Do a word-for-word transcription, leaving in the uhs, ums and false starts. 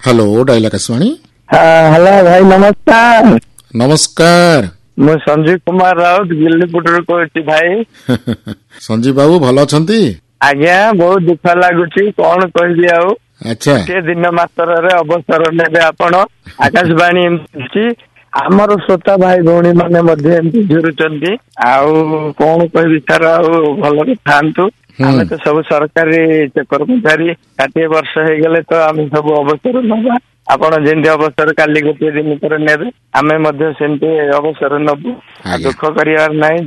Hello dial Akashvani. Hello भाई नमस्कार। नमस्कार मु संजीव कुमार राउत गिल्लीपुटू कहूँ भाई। संजीव बाबू भल अछंती? आज्ञा बहुत दुख लगुच कौन कहि आउ। अच्छा गोटे दिन मात्र अवसर ने आपण आकाशवाणी आमर श्रोता भाई भौणी मैंने झुरुचंती आउ कौन कहि सर भल थांतु। आमे तो सब सरकारी कर्मचारी षाठी वर्ष हो गले तो आम सब अवसर नवा आपण जेमती अवसर काली गोटे दिन पर नेबे आमे सेमती अवसर नबु दुख करियार नहीं।